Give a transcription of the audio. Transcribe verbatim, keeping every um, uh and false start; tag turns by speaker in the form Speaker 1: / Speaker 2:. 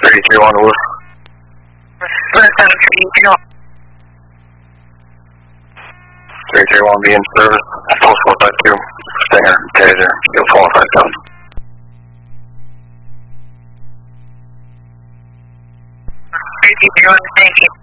Speaker 1: thirty-three one Wolf. thirty-three one be in service. Post four five two. Stinger, Taser, Seal four five seven.
Speaker 2: thirty-three one, thank you.